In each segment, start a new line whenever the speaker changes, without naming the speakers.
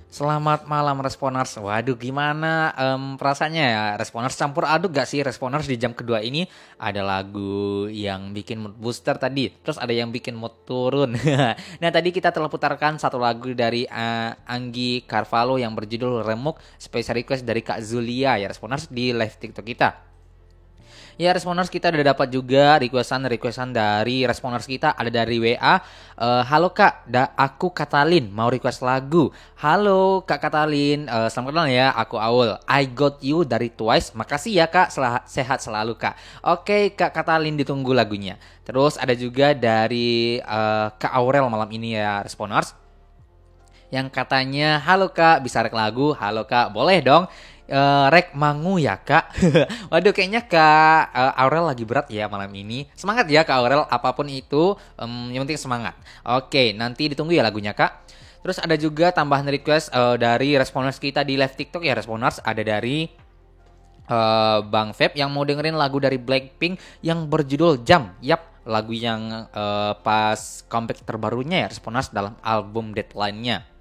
Selamat malam Responers. Waduh gimana perasaannya ya Responers, campur aduk gak sih Responers di jam kedua ini? Ada lagu yang bikin mood booster tadi, terus ada yang bikin mood turun. Nah tadi kita telah putarkan satu lagu dari Anggi Carvalho yang berjudul Remuk, special request dari Kak Zulia ya Responers di live TikTok kita. Ya Responers, kita udah dapat juga requestan dari Responers kita. Ada dari WA. Halo Kak, aku Katalin, mau request lagu. Halo Kak Katalin, selamat kenal ya, aku Aul. I got you dari Twice. Makasih ya Kak, sehat selalu Kak. Oke Kak Katalin, ditunggu lagunya. Terus ada juga dari Kak Aurel malam ini ya Responers, yang katanya, halo Kak, bisa rek lagu? Halo Kak, boleh dong. Rek Mangu ya Kak. Waduh, kayaknya Kak Aurel lagi berat ya malam ini. Semangat ya Kak Aurel, apapun itu, yang penting semangat. Oke, nanti ditunggu ya lagunya Kak. Terus ada juga tambahan request dari Responers kita di live TikTok ya Responers. Ada dari Bang Feb yang mau dengerin lagu dari Blackpink yang berjudul Jam. Yap, lagu yang pas comeback terbarunya ya Responers dalam album Deadline-nya.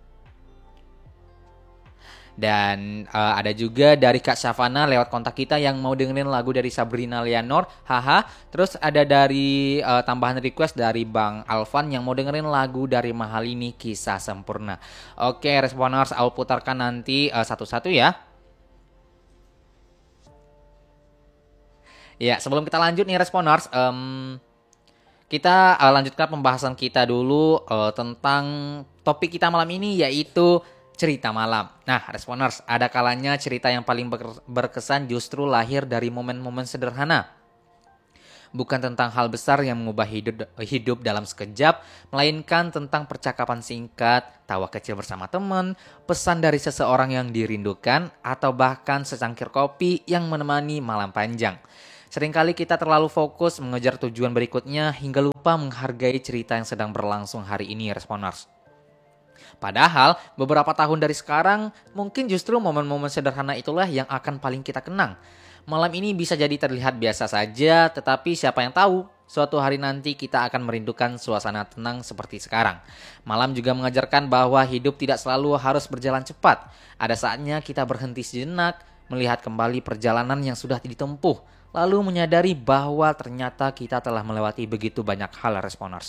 Dan ada juga dari Kak Syafana lewat kontak kita yang mau dengerin lagu dari Sabrina Leonor, haha. Terus ada dari tambahan request dari Bang Alvan yang mau dengerin lagu dari Mahalini, Kisah Sempurna. Oke, Responers, aku putarkan nanti satu-satu ya. Ya, sebelum kita lanjut nih Responers, kita lanjutkan pembahasan kita dulu tentang topik kita malam ini, yaitu cerita malam. Nah, Responers, ada kalanya cerita yang paling berkesan justru lahir dari momen-momen sederhana. Bukan tentang hal besar yang mengubah hidup dalam sekejap, melainkan tentang percakapan singkat, tawa kecil bersama teman, pesan dari seseorang yang dirindukan, atau bahkan secangkir kopi yang menemani malam panjang. Seringkali kita terlalu fokus mengejar tujuan berikutnya hingga lupa menghargai cerita yang sedang berlangsung hari ini, Responers. Padahal beberapa tahun dari sekarang mungkin justru momen-momen sederhana itulah yang akan paling kita kenang. Malam ini bisa jadi terlihat biasa saja, tetapi siapa yang tahu suatu hari nanti kita akan merindukan suasana tenang seperti sekarang. Malam juga mengajarkan bahwa hidup tidak selalu harus berjalan cepat. Ada saatnya kita berhenti sejenak, melihat kembali perjalanan yang sudah ditempuh, lalu menyadari bahwa ternyata kita telah melewati begitu banyak hal, Responers.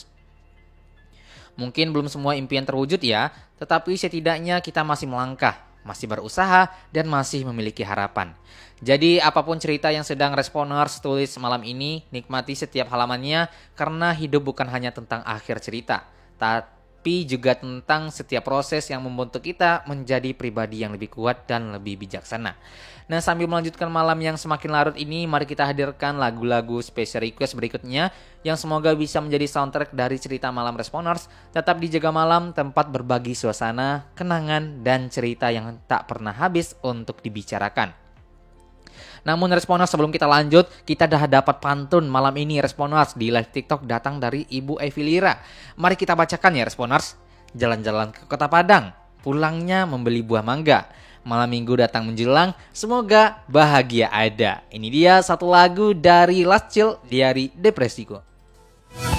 Mungkin belum semua impian terwujud ya, tetapi setidaknya kita masih melangkah, masih berusaha, dan masih memiliki harapan. Jadi apapun cerita yang sedang Responers tulis malam ini, nikmati setiap halamannya karena hidup bukan hanya tentang akhir cerita, tapi juga tentang setiap proses yang membentuk kita menjadi pribadi yang lebih kuat dan lebih bijaksana. Nah, sambil melanjutkan malam yang semakin larut ini, mari kita hadirkan lagu-lagu special request berikutnya yang semoga bisa menjadi soundtrack dari cerita malam Responers. Tetap dijaga malam, tempat berbagi suasana, kenangan, dan cerita yang tak pernah habis untuk dibicarakan. Namun Responers, sebelum kita lanjut, kita dah dapat pantun malam ini Responers di live TikTok datang dari Ibu Evi Lira. Mari kita bacakan ya Responers. Jalan-jalan ke Kota Padang, pulangnya membeli buah mangga. Malam minggu datang menjelang, semoga bahagia ada. Ini dia satu lagu dari Last Chill dari Depresiku.